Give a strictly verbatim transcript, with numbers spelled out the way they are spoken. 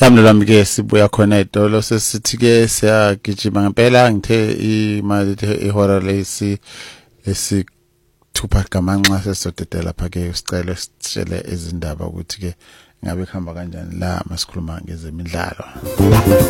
Yami lami ke sibuya khona edolo sesithi ke siyagijima ngempela ngithe imali ihora lesi lesi thupha gamanxa sesodedela lapha ke sicela sitshele izindaba ukuthi ke ngabe khamba kanjani la masikhuluma ngezemidlalo.